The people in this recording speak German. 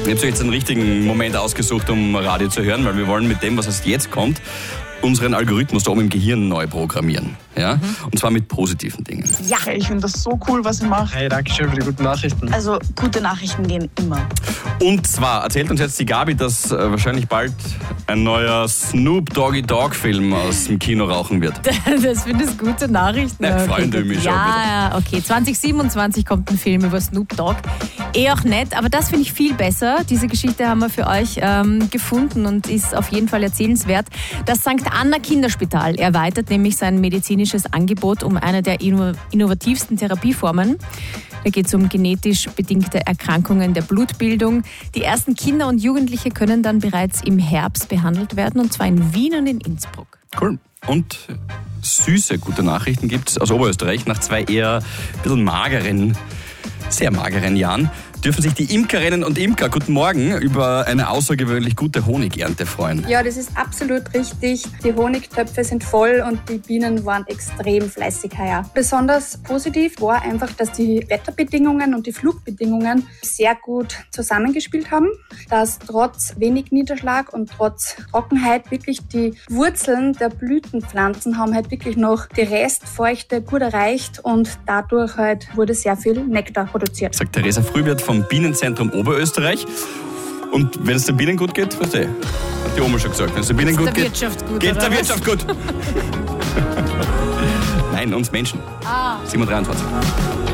Ich habe so jetzt einen richtigen Moment ausgesucht, um Radio zu hören, weil wir wollen mit dem, was jetzt kommt, unseren Algorithmus da oben im Gehirn neu programmieren. Ja? Und zwar mit positiven Dingen. Ja, ich finde das so cool, was ihr macht. Hey, danke schön für die guten Nachrichten. Also, gute Nachrichten gehen immer. Und zwar erzählt uns jetzt die Gabi, dass wahrscheinlich bald ein neuer Snoop Doggy Dogg Film aus dem Kino rauchen wird. Das finde ich gute Nachrichten. Ja, freuen mich schon. Ja, okay. 2027 kommt ein Film über Snoop Dogg. Auch nett, aber das finde ich viel besser. Diese Geschichte haben wir für euch gefunden und ist auf jeden Fall erzählenswert. Das St. Anna Kinderspital erweitert nämlich sein medizinisches Angebot um eine der innovativsten Therapieformen. Da geht es um genetisch bedingte Erkrankungen der Blutbildung. Die ersten Kinder und Jugendliche können dann bereits im Herbst behandelt werden, und zwar in Wien und in Innsbruck. Cool. Und süße gute Nachrichten gibt es aus Oberösterreich. Nach 2 eher ein bisschen sehr mageren Jahren dürfen sich die Imkerinnen und Imker, guten Morgen, über eine außergewöhnlich gute Honigernte freuen. Ja, das ist absolut richtig. Die Honigtöpfe sind voll und die Bienen waren extrem fleißig heuer. Besonders positiv war einfach, dass die Wetterbedingungen und die Flugbedingungen sehr gut zusammengespielt haben. Dass trotz wenig Niederschlag und trotz Trockenheit wirklich die Wurzeln der Blütenpflanzen haben halt wirklich noch die Restfeuchte gut erreicht und dadurch halt wurde sehr viel Nektar produziert. Sagt Theresa Frühwirt vom Bienenzentrum Oberösterreich. Und wenn es den Bienen gut geht, weißt du, hat die Oma schon gesagt, wenn es den Bienen gut geht, geht es der Wirtschaft gut. Nein, uns Menschen. 7:23.